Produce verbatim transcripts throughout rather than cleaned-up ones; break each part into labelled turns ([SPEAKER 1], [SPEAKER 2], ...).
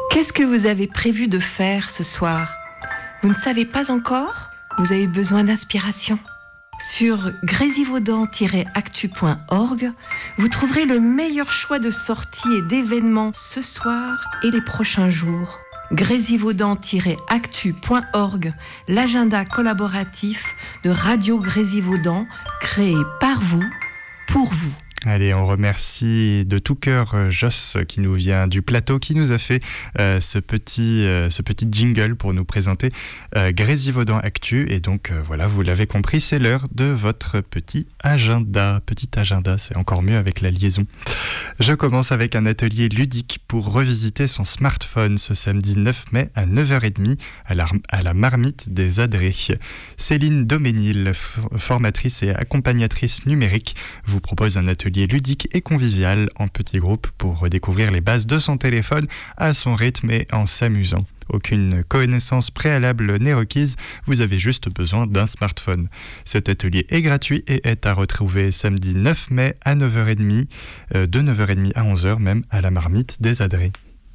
[SPEAKER 1] Qu'est-ce que vous avez prévu de faire ce soir ? Vous ne savez pas encore ? Vous avez besoin d'inspiration ? Sur grésivaudan tiret actu point org, vous trouverez le meilleur choix de sorties et d'événements ce soir et les prochains jours. grésivaudan tiret actu point org, l'agenda collaboratif de Radio Grésivaudan, créé par vous, pour vous.
[SPEAKER 2] Allez, on remercie de tout cœur Joss qui nous vient du plateau, qui nous a fait euh, ce, petit, euh, ce petit jingle pour nous présenter euh, Grésivaudan Actu. Et donc euh, voilà, vous l'avez compris, c'est l'heure de votre petit agenda. Petit agenda, c'est encore mieux avec la liaison. Je commence avec un atelier ludique pour revisiter son smartphone ce samedi neuf mai à neuf heures trente à la, à la marmite des Adrets. Céline Doménil, formatrice et accompagnatrice numérique, vous propose un atelier ludique et convivial en petits groupes pour redécouvrir les bases de son téléphone à son rythme et en s'amusant. Aucune connaissance préalable n'est requise, vous avez juste besoin d'un smartphone. Cet atelier est gratuit et est à retrouver samedi neuf mai à neuf heures trente, euh, de neuf heures trente à onze heures même à la marmite des Adrets.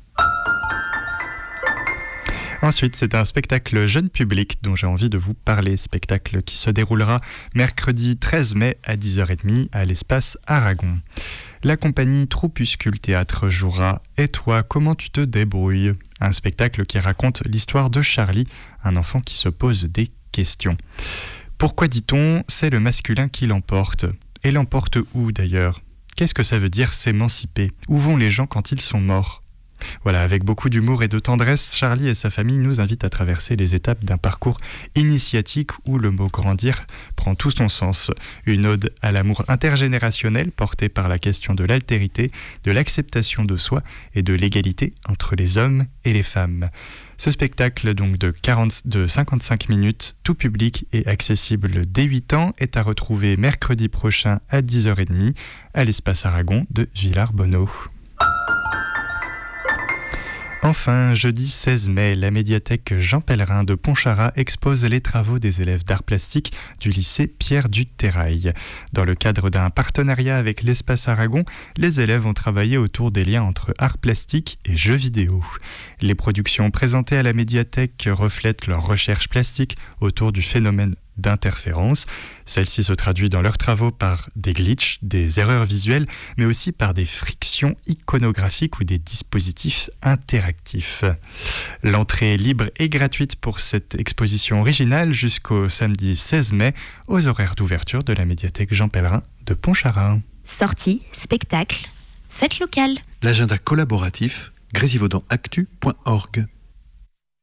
[SPEAKER 2] Ensuite, c'est un spectacle jeune public dont j'ai envie de vous parler. Spectacle qui se déroulera mercredi treize mai à dix heures trente à l'espace Aragon. La compagnie Troupuscule Théâtre jouera « Et toi, comment tu te débrouilles ?» Un spectacle qui raconte l'histoire de Charlie, un enfant qui se pose des questions. Pourquoi dit-on « c'est le masculin qui l'emporte » ? Et l'emporte où d'ailleurs ? Qu'est-ce que ça veut dire s'émanciper ? Où vont les gens quand ils sont morts ? Voilà, avec beaucoup d'humour et de tendresse, Charlie et sa famille nous invitent à traverser les étapes d'un parcours initiatique où le mot grandir prend tout son sens. Une ode à l'amour intergénérationnel porté par la question de l'altérité, de l'acceptation de soi et de l'égalité entre les hommes et les femmes. Ce spectacle, donc de, quarante, de cinquante-cinq minutes, tout public et accessible dès huit ans, est à retrouver mercredi prochain à dix heures trente à l'espace Aragon de Villars-Bonneau. Enfin, jeudi seize mai, la médiathèque Jean Pellerin de Pontcharrat expose les travaux des élèves d'art plastique du lycée Pierre du Terrail. Dans le cadre d'un partenariat avec l'Espace Aragon, les élèves ont travaillé autour des liens entre art plastique et jeux vidéo. Les productions présentées à la médiathèque reflètent leur recherche plastique autour du phénomène d'interférence. Celle-ci se traduit dans leurs travaux par des glitches, des erreurs visuelles, mais aussi par des frictions iconographiques ou des dispositifs interactifs. L'entrée est libre et gratuite pour cette exposition originale jusqu'au samedi seize mai aux horaires d'ouverture de la médiathèque Jean Pellerin de Pontcharrat.
[SPEAKER 3] Sortie, spectacle, fête locale.
[SPEAKER 4] L'agenda collaboratif grésivaudan actu point org.